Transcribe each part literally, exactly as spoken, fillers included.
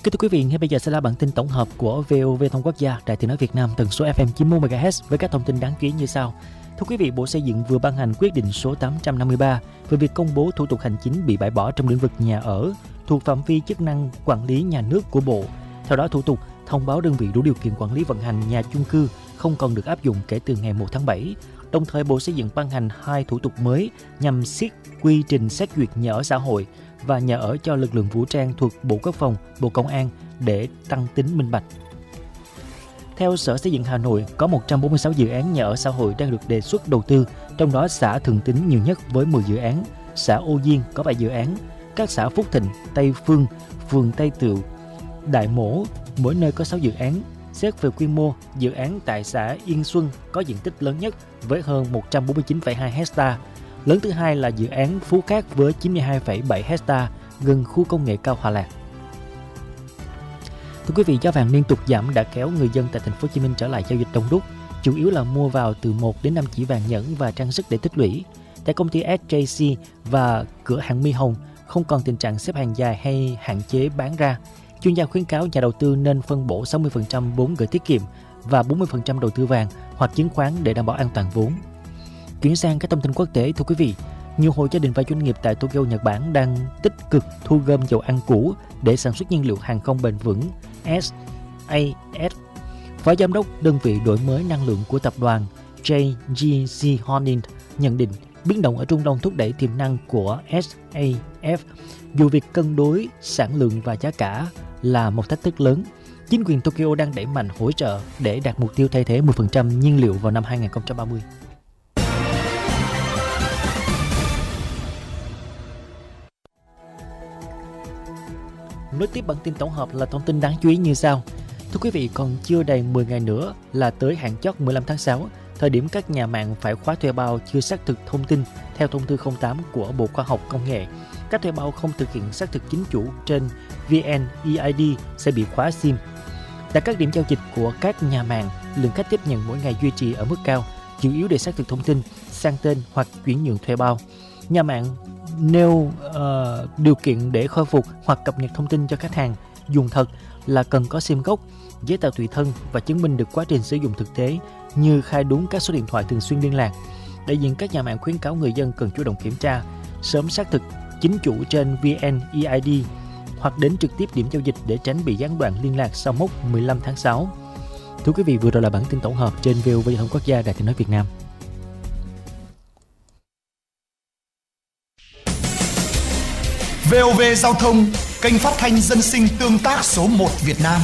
Kính thưa quý vị, ngay bây giờ sẽ là bản tin tổng hợp của vê o vê Thông Quốc gia, Đài Tiếng nói Việt Nam, tần số ép em chín mươi mốt mê ga héc với các thông tin đáng chú ý như sau. Thưa quý vị, Bộ Xây dựng vừa ban hành quyết định số tám trăm năm mươi ba về việc công bố thủ tục hành chính bị bãi bỏ trong lĩnh vực nhà ở thuộc phạm vi chức năng quản lý nhà nước của Bộ. Theo đó, thủ tục thông báo đơn vị đủ điều kiện quản lý vận hành nhà chung cư không còn được áp dụng kể từ ngày một tháng bảy. Đồng thời, Bộ Xây dựng ban hành hai thủ tục mới nhằm siết quy trình xét duyệt nhà ở xã hội và nhà ở cho lực lượng vũ trang thuộc Bộ Quốc phòng, Bộ Công an để tăng tính minh bạch. Theo Sở Xây dựng Hà Nội, có một trăm bốn mươi sáu dự án nhà ở xã hội đang được đề xuất đầu tư, trong đó xã Thường Tín nhiều nhất với mười dự án, xã Ô Diên có bảy dự án, các xã Phúc Thịnh, Tây Phương, phường Tây Tựu, Đại Mỗ, mỗi nơi có sáu dự án. Xét về quy mô, dự án tại xã Yên Xuân có diện tích lớn nhất với hơn một trăm bốn mươi chín phẩy hai héc-ta. Lớn thứ hai là dự án Phú Cát với chín mươi hai phẩy bảy héc-ta, gần khu công nghệ cao Hòa Lạc. Thưa quý vị, giá vàng liên tục giảm đã kéo người dân tại thành phố Hồ Chí Minh trở lại giao dịch đông đúc, chủ yếu là mua vào từ một đến năm chỉ vàng nhẫn và trang sức để tích lũy. Tại công ty ét gi xê và cửa hàng My Hồng không còn tình trạng xếp hàng dài hay hạn chế bán ra. Chuyên gia khuyến cáo nhà đầu tư nên phân bổ sáu mươi phần trăm vốn gửi tiết kiệm và bốn mươi phần trăm đầu tư vàng hoặc chứng khoán để đảm bảo an toàn vốn. Chuyển sang các thông tin quốc tế, thưa quý vị, nhiều hộ gia đình và doanh nghiệp tại Tokyo, Nhật Bản đang tích cực thu gom dầu ăn cũ để sản xuất nhiên liệu hàng không bền vững ét a ét. Phó giám đốc đơn vị đổi mới năng lượng của tập đoàn J G C Holdings nhận định biến động ở Trung Đông thúc đẩy tiềm năng của ét a ép, dù việc cân đối sản lượng và giá cả là một thách thức lớn. Chính quyền Tokyo đang đẩy mạnh hỗ trợ để đạt mục tiêu thay thế mười phần trăm nhiên liệu vào năm hai không ba không. Nối tiếp bản tin tổng hợp là thông tin đáng chú ý như sau. Thưa quý vị, còn chưa đầy mười ngày nữa là tới hạn chót mười lăm tháng sáu, thời điểm các nhà mạng phải khóa thuê bao chưa xác thực thông tin theo thông tư không tám của Bộ Khoa học Công nghệ. Các thuê bao không thực hiện xác thực chính chủ trên vê en e i đê sẽ bị khóa sim. Tại các điểm giao dịch của các nhà mạng, lượng khách tiếp nhận mỗi ngày duy trì ở mức cao, chủ yếu để xác thực thông tin, sang tên hoặc chuyển nhượng thuê bao. Nhà mạng nêu uh, điều kiện để khôi phục hoặc cập nhật thông tin cho khách hàng dùng thật là cần có sim gốc, giấy tờ tùy thân và chứng minh được quá trình sử dụng thực tế như khai đúng các số điện thoại thường xuyên liên lạc. Đại diện các nhà mạng khuyến cáo người dân cần chủ động kiểm tra, sớm xác thực chính chủ trên vê en e i đê hoặc đến trực tiếp điểm giao dịch để tránh bị gián đoạn liên lạc sau mốc mười lăm tháng sáu. Thưa quý vị, vừa rồi là bản tin tổng hợp trên vê o vê Thông Quốc gia, Đài Tiếng nói Việt Nam. vê o vê Giao thông, kênh phát thanh dân sinh tương tác số một Việt Nam.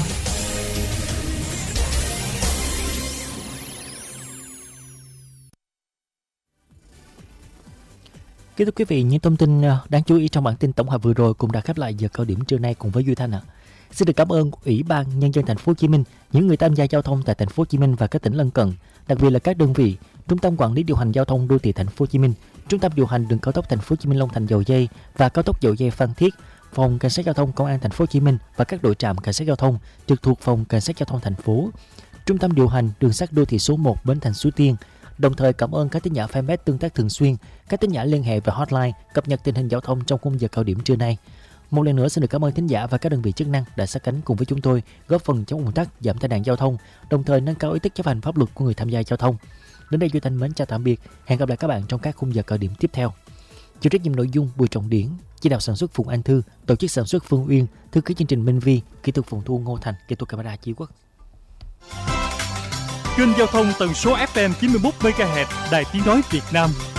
Kính thưa quý vị, những thông tin đáng chú ý trong bản tin tổng hợp vừa rồi cũng đã khép lại giờ cao điểm trưa nay cùng với Duy Thanh ạ. Xin được cảm ơn Ủy ban Nhân dân thành phố Hồ Chí Minh, những người tham gia giao thông tại thành phố Hồ Chí Minh và các tỉnh lân cận, đặc biệt là các đơn vị, Trung tâm Quản lý điều hành giao thông đô thị thành phố Hồ Chí Minh, Trung tâm điều hành đường cao tốc thành phố Hồ Chí Minh Long Thành Dầu Giây và cao tốc Dầu Giây Phan Thiết, Phòng Cảnh sát giao thông Công an thành phố Hồ Chí Minh và các đội trạm cảnh sát giao thông trực thuộc Phòng Cảnh sát giao thông thành phố, Trung tâm điều hành đường sắt đô thị số một Bến Thành Suối Tiên. Đồng thời cảm ơn các thính giả fanpage tương tác thường xuyên, các thính giả liên hệ về hotline cập nhật tình hình giao thông trong khung giờ cao điểm trưa nay. Một lần nữa xin được cảm ơn thính giả và các đơn vị chức năng đã sát cánh cùng với chúng tôi góp phần chống ùn tắc, giảm tai nạn giao thông, đồng thời nâng cao ý thức chấp hành pháp luật của người tham gia giao thông. Đến đây Duy Thanh mến chào tạm biệt, hẹn gặp lại các bạn trong các khung giờ cao điểm tiếp theo. Chịu trách nhiệm nội dung Bùi Trọng Điển, chỉ đạo sản xuất Phùng Anh Thư, tổ chức sản xuất Phương Uyên, thư ký chương trình Minh Vi, kỹ thuật phòng thu Ngô Thành, kỹ thuật camera Chí Quốc. Kênh giao thông tần số ép em chín mươi mốt mê ga héc Đài Tiếng nói Việt Nam.